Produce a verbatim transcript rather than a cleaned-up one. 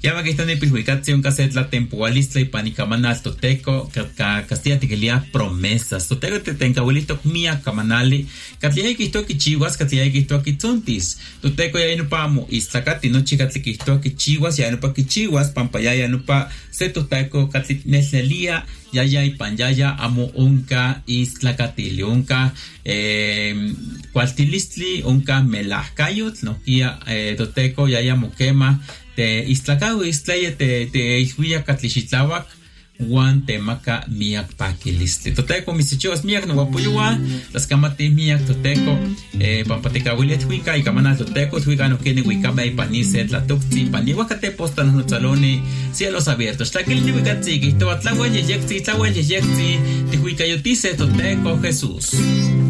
Ya que están en perjudicación que hacer la temporalista y panicamanal toteco, que Castilla te quería promesas. Toteco te tenga abuelito mía camanali, Castilla que esto que chihuas, Castilla que esto que tontis. Toteco ya no pamo, Islacati no chica que esto que chihuas, ya no pa que chihuas, pampaya ya no pa, se toteco, Cati neslelia, ya ya y panyaya amo unca Islacatili, unca, eh, cualtilistli, unca melahcayot, no kia, eh, toteco ya ya moquema. Te islacao islaye te te ishuya catlichitlawak wan temaka miak pakiliste. Toteco misichos miak no wapuyua las kamati miak toteco eh pampateca wilet huika y kamana toteco huika no kene huika bay panise tlatokti paniwakate posta no salone cielos abiertos. Tlakil ni huika tsiki to atlawen yeyekti tlawel yeyekti te huika yotice toteco Jesús.